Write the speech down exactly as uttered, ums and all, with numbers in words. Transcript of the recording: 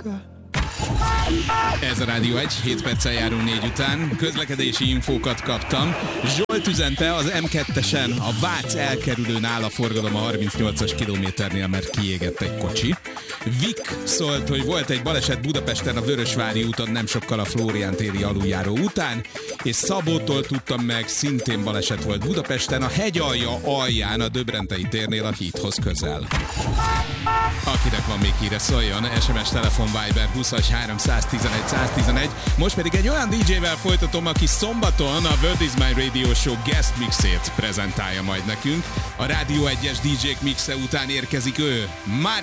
Luca. Ez a Rádió egy, hét perccel járunk négy után. Közlekedési infókat kaptam. Zsolt üzente az em kettesen a Vác elkerülőn áll a forgalom a harmincnyolcas kilométernél, mert kiégett egy kocsi. Vik szólt, hogy volt egy baleset Budapesten a Vörösvári úton nem sokkal a Flórián téri aluljáró után, és Szabótól tudtam meg, szintén baleset volt Budapesten a hegyalja alján a Döbrentei térnél a hídhoz közel. Akinek van még híre, szóljon, es em es, telefon, Viber húsz háromszáztizenegy száztizenegy. Most pedig egy olyan dé dzsével folytatom, aki szombaton a World is My Radio Show guest mixét prezentálja majd nekünk. A Rádió egyes dé dzsék mixe után érkezik ő, Martin